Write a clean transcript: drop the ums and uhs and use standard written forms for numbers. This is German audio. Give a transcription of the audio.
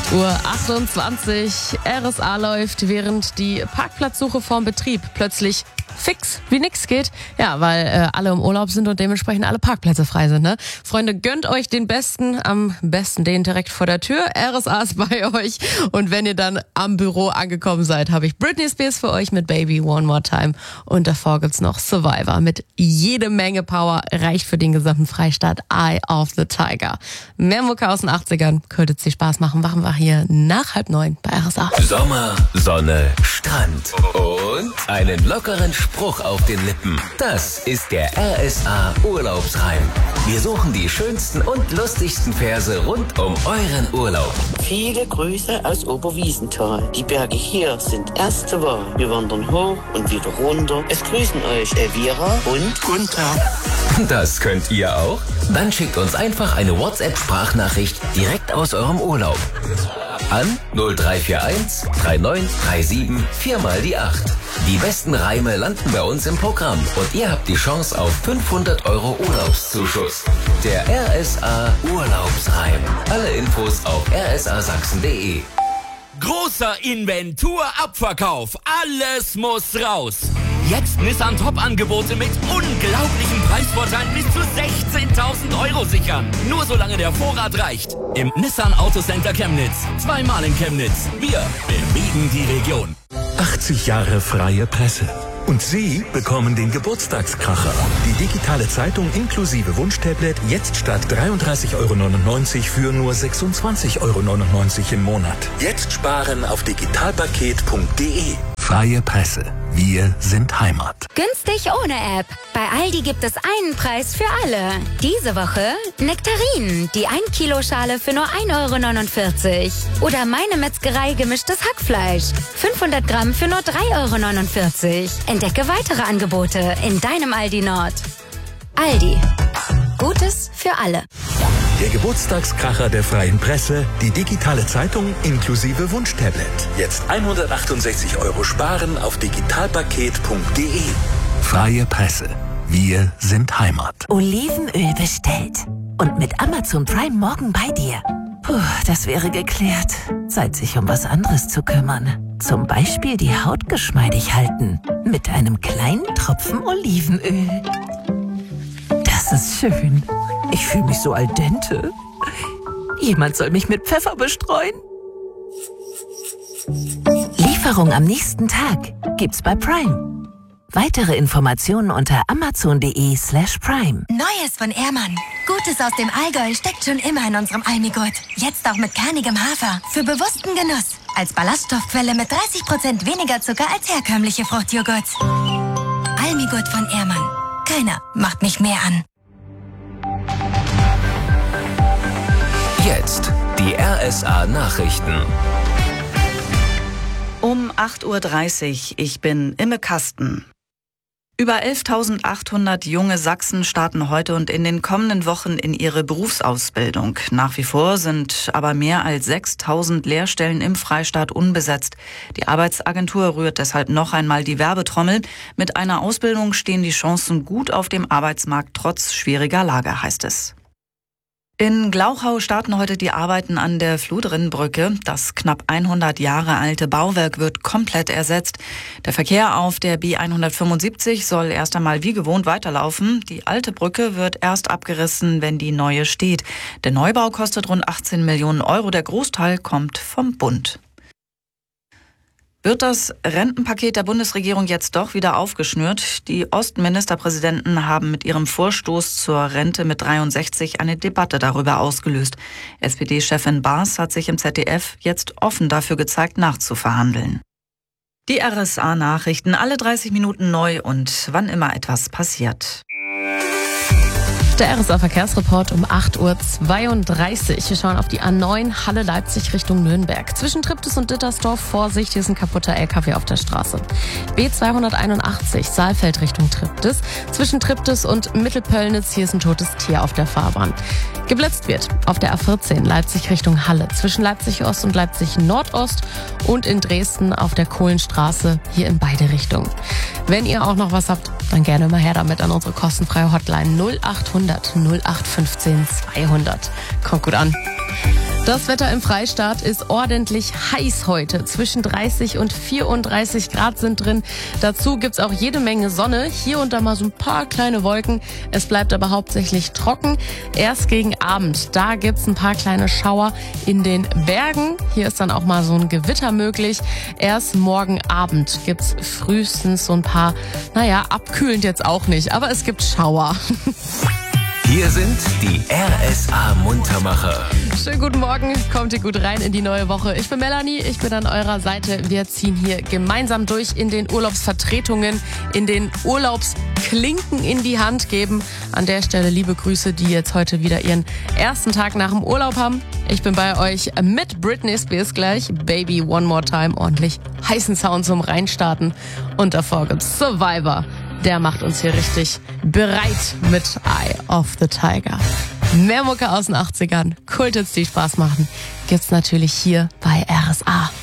8:28 Uhr. RSA läuft, während die Parkplatzsuche vorm Betrieb plötzlich fix wie nix geht. Ja, weil alle im Urlaub sind und dementsprechend alle Parkplätze frei sind. Ne? Freunde, gönnt euch den Besten, am besten den direkt vor der Tür. RSA ist bei euch. Und wenn ihr dann am Büro angekommen seid, habe ich Britney Spears für euch mit Baby One More Time. Und davor gibt's noch Survivor mit jede Menge Power. Reicht für den gesamten Freistaat. Eye of the Tiger. Mehr Mucke aus den 80ern. Könnte es dir Spaß machen. Wachen wir hier nach 8:30 bei RSA. Sommer, Sonne, Strand und einen lockeren Spruch auf den Lippen. Das ist der RSA Urlaubsreim. Wir suchen die schönsten und lustigsten Verse rund um euren Urlaub. Viele Grüße aus Oberwiesenthal. Die Berge hier sind erste Wahl. Wir wandern hoch und wieder runter. Es grüßen euch Elvira und Gunther. Das könnt ihr auch? Dann schickt uns einfach eine WhatsApp-Sprachnachricht direkt aus eurem Urlaub. An 0341 3937 4 die 8. Die besten Reime landen bei uns im Programm und ihr habt die Chance auf 500 € Urlaubszuschuss. Der RSA Urlaubsreim. Alle Infos auf rsasachsen.de. Großer Inventurabverkauf. Alles muss raus. Jetzt Nissan Top-Angebote mit unglaublichen Preisvorteilen bis zu 16.000 € sichern. Nur solange der Vorrat reicht. Im Nissan Autocenter Chemnitz. Zweimal in Chemnitz. Wir bewegen die Region. 80 Jahre freie Presse. Und Sie bekommen den Geburtstagskracher. Die digitale Zeitung inklusive Wunschtablet jetzt statt 33,99 € für nur 26,99 € im Monat. Jetzt sparen auf digitalpaket.de. Freie Presse. Wir sind Heimat. Günstig ohne App. Bei Aldi gibt es einen Preis für alle. Diese Woche Nektarinen, die 1 Kilo Schale für nur 1,49 €. Oder meine Metzgerei gemischtes Hackfleisch. 500 Gramm für nur 3,49 €. Entdecke weitere Angebote in deinem Aldi Nord. Aldi. Gutes für alle. Der Geburtstagskracher der freien Presse, die digitale Zeitung inklusive Wunschtablet. Jetzt 168 € sparen auf digitalpaket.de. Freie Presse. Wir sind Heimat. Olivenöl bestellt. Und mit Amazon Prime morgen bei dir. Puh, das wäre geklärt. Zeit, sich um was anderes zu kümmern. Zum Beispiel die Haut geschmeidig halten. Mit einem kleinen Tropfen Olivenöl. Das ist schön. Ich fühle mich so al dente. Jemand soll mich mit Pfeffer bestreuen. Lieferung am nächsten Tag gibt's bei Prime. Weitere Informationen unter amazon.de/prime. Neues von Ehrmann. Gutes aus dem Allgäu steckt schon immer in unserem Almigut. Jetzt auch mit kernigem Hafer. Für bewussten Genuss. Als Ballaststoffquelle mit 30% weniger Zucker als herkömmliche Fruchtjoghurts. Almigut von Ehrmann. Keiner macht mich mehr an. Jetzt die RSA Nachrichten. Um 8:30 Uhr, ich bin Imme Kasten. Über 11.800 junge Sachsen starten heute und in den kommenden Wochen in ihre Berufsausbildung. Nach wie vor sind aber mehr als 6.000 Lehrstellen im Freistaat unbesetzt. Die Arbeitsagentur rührt deshalb noch einmal die Werbetrommel. Mit einer Ausbildung stehen die Chancen gut auf dem Arbeitsmarkt trotz schwieriger Lage, heißt es. In Glauchau starten heute die Arbeiten an der Fludrinnbrücke. Das knapp 100 Jahre alte Bauwerk wird komplett ersetzt. Der Verkehr auf der B175 soll erst einmal wie gewohnt weiterlaufen. Die alte Brücke wird erst abgerissen, wenn die neue steht. Der Neubau kostet rund 18 Millionen €. Der Großteil kommt vom Bund. Wird das Rentenpaket der Bundesregierung jetzt doch wieder aufgeschnürt? Die Ostministerpräsidenten haben mit ihrem Vorstoß zur Rente mit 63 eine Debatte darüber ausgelöst. SPD-Chefin Baas hat sich im ZDF jetzt offen dafür gezeigt, nachzuverhandeln. Die RSA-Nachrichten alle 30 Minuten neu und wann immer etwas passiert. Der RSA-Verkehrsreport um 8:32 Uhr. Wir schauen auf die A9 Halle-Leipzig Richtung Nürnberg. Zwischen Triptis und Dittersdorf, Vorsicht, hier ist ein kaputter LKW auf der Straße. B281 Saalfeld Richtung Triptis. Zwischen Triptis und Mittelpöllnitz, hier ist ein totes Tier auf der Fahrbahn. Geblitzt wird auf der A14 Leipzig Richtung Halle. Zwischen Leipzig Ost und Leipzig Nordost und in Dresden auf der Kohlenstraße, hier in beide Richtungen. Wenn ihr auch noch was habt, dann gerne mal her damit an unsere kostenfreie Hotline 0800 0815 200. Kommt gut an. Das Wetter im Freistaat ist ordentlich heiß heute. Zwischen 30 und 34 Grad sind drin. Dazu gibt's auch jede Menge Sonne. Hier und da mal so ein paar kleine Wolken. Es bleibt aber hauptsächlich trocken. Erst gegen Abend, da gibt's ein paar kleine Schauer in den Bergen. Hier ist dann auch mal so ein Gewitter möglich. Erst morgen Abend gibt's frühestens so ein paar, abkühlend jetzt auch nicht, aber es gibt Schauer. Hier sind die RSA-Muntermacher. Schönen guten Morgen, kommt ihr gut rein in die neue Woche. Ich bin Melanie, ich bin an eurer Seite. Wir ziehen hier gemeinsam durch in den Urlaubsvertretungen, in den Urlaubsklinken in die Hand geben. An der Stelle liebe Grüße, die jetzt heute wieder ihren ersten Tag nach dem Urlaub haben. Ich bin bei euch mit Britney Spears gleich. Baby One More Time, ordentlich heißen Sound zum Reinstarten. Und davor gibt's Survivor. Der macht uns hier richtig bereit mit Eye of the Tiger. Mehr Mucke aus den 80ern, Kulthits, die Spaß machen, gibt's natürlich hier bei RSA.